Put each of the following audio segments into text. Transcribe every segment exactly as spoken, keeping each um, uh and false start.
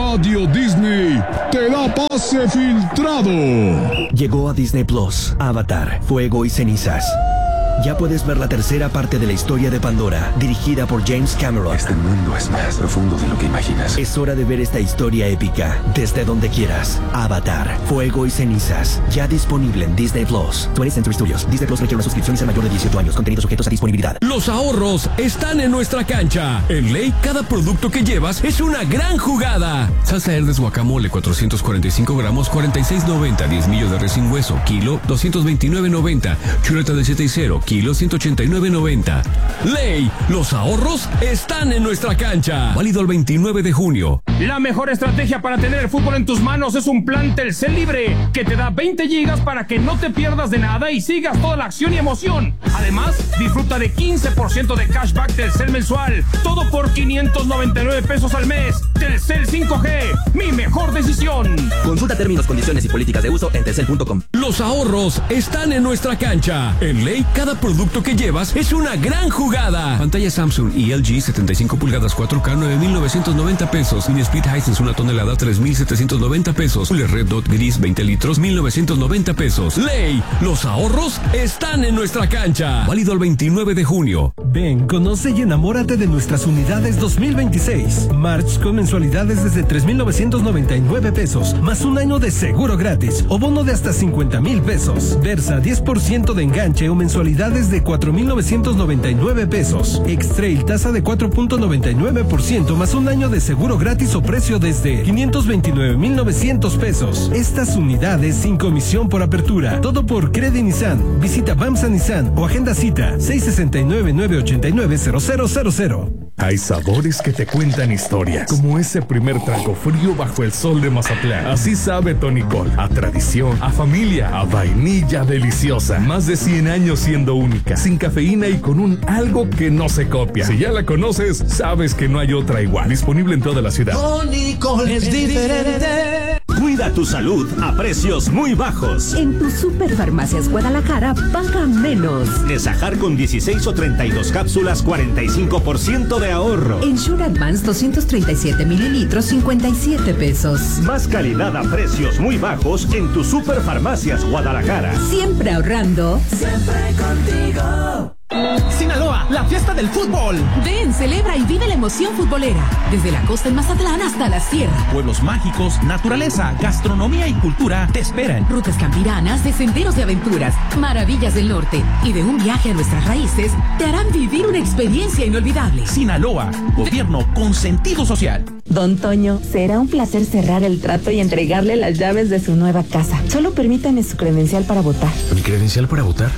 Radio Disney te da pase filtrado. Llegó a Disney Plus, Avatar, Fuego y Cenizas. Ya puedes ver la tercera parte de la historia de Pandora, dirigida por James Cameron. Este mundo es más profundo de lo que imaginas. Es hora de ver esta historia épica desde donde quieras. Avatar, Fuego y Cenizas, ya disponible en Disney Plus. twentieth Century Studios. Disney Plus requiere una suscripción y ser mayor de dieciocho años. Contenidos sujetos a disponibilidad. Los ahorros están en nuestra cancha. En Ley, cada producto que llevas es una gran jugada. Salsa Herdes Guacamole, cuatrocientos cuarenta y cinco gramos, cuarenta y seis noventa. diez millos de res sin hueso, kilo, doscientos veintinueve noventa. Chuleta de siete y cero, kilo, ciento ochenta y nueve noventa. Ley, los ahorros están en nuestra cancha. Válido el veintinueve de junio. La mejor estrategia para tener el fútbol en tus manos es un plan Telcel Libre, que te da veinte gigas para que no te pierdas de nada y sigas toda la acción y emoción. Además, disfruta de quince por ciento de cashback Telcel mensual. Todo por quinientos noventa y nueve pesos al mes. Telcel cinco G, mi mejor decisión. Consulta términos, condiciones y políticas de uso en telcel punto com. Los ahorros están en nuestra cancha. En Ley, cada producto que llevas es una gran jugada. Pantalla Samsung y L G setenta y cinco pulgadas cuatro K, nueve mil novecientos noventa pesos. Mini Split Hisense una tonelada, tres mil setecientos noventa pesos. Cooler Red Dot Gris veinte litros, mil novecientos noventa pesos. Ley, los ahorros están en nuestra cancha. Válido el veintinueve de junio. Ven, conoce y enamórate de nuestras unidades dos mil veintiséis. March con mensualidades desde tres mil novecientos noventa y nueve pesos, más un año de seguro gratis o bono de hasta cincuenta mil pesos. Versa diez por ciento de enganche o mensualidades de cuatro mil novecientos noventa y nueve pesos. X-Trail tasa de cuatro punto noventa y nueve por ciento más un año de seguro gratis o precio desde quinientos veintinueve mil novecientos pesos. Estas unidades sin comisión por apertura. Todo por Credit Nissan. Visita Bamsa Nissan o agenda cita seis seis nueve, nueve ocho nueve, cero cero cero cero. Hay sabores que te cuentan historias, como ese primer trago frío bajo el sol de Mazatlán. Así sabe Tonicol, a tradición, a familia, a vainilla deliciosa. Más de cien años siendo única, sin cafeína y con un algo que no se copia. Si ya la conoces, sabes que no hay otra igual. Disponible en toda la ciudad. Tonicol es diferente. Cuida tu salud a precios muy bajos. En tu Superfarmacias Guadalajara paga menos. Nesajar con dieciséis o treinta y dos cápsulas, cuarenta y cinco por ciento de ahorro. Ensure Advance doscientos treinta y siete mililitros, cincuenta y siete pesos. Más calidad a precios muy bajos en tu Superfarmacias Guadalajara. Siempre ahorrando. Siempre contigo. Sinaloa, la fiesta del fútbol. Ven, celebra y vive la emoción futbolera. Desde la costa en Mazatlán hasta la sierra. Pueblos mágicos, naturaleza, gastronomía y cultura te esperan. Rutas campiranas, de senderos de aventuras, maravillas del norte y de un viaje a nuestras raíces te harán vivir una experiencia inolvidable. Sinaloa, gobierno con sentido social. Don Toño, será un placer cerrar el trato y entregarle las llaves de su nueva casa. Solo permítame su credencial para votar. ¿Mi credencial para votar?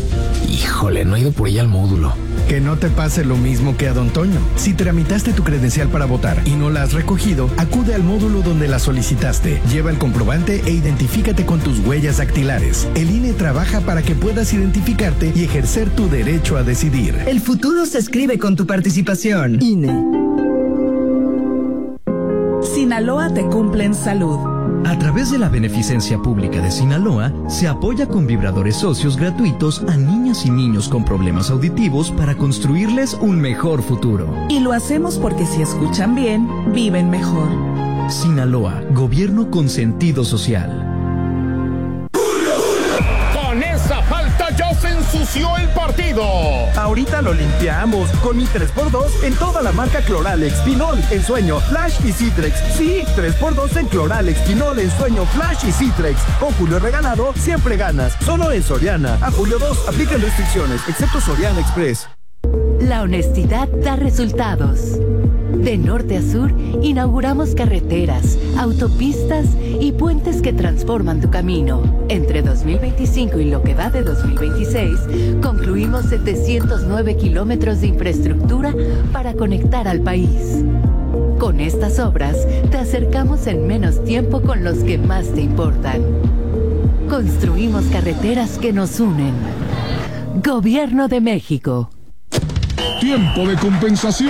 Híjole, no he ido por ella al módulo. Que no te pase lo mismo que a Don Toño. Si tramitaste tu credencial para votar y no la has recogido, acude al módulo donde la solicitaste. Lleva el comprobante e identifícate con tus huellas dactilares. El I N E trabaja para que puedas identificarte y ejercer tu derecho a decidir. El futuro se escribe con tu participación. I N E. Sinaloa te cumple en salud. A través de la Beneficencia Pública de Sinaloa, se apoya con vibradores socios gratuitos a niñas y niños con problemas auditivos para construirles un mejor futuro. Y lo hacemos porque si escuchan bien, viven mejor. Sinaloa, gobierno con sentido social. Con esa falta ya se ensució el partido. Ahorita lo limpiamos con mi tres por dos en toda la marca Cloralex, Pinol, Ensueño, Flash y Citrex. Sí, tres por dos en Cloralex, Pinol, Ensueño, Flash y Citrex. Con Julio regalado, siempre ganas. Solo en Soriana. A julio dos, aplican restricciones, excepto Soriana Express. La honestidad da resultados. De norte a sur, inauguramos carreteras, autopistas y puentes que transforman tu camino. Entre dos mil veinticinco y lo que va de dos mil veintiséis, concluimos setecientos nueve kilómetros de infraestructura para conectar al país. Con estas obras, te acercamos en menos tiempo con los que más te importan. Construimos carreteras que nos unen. Gobierno de México. Tiempo de compensación.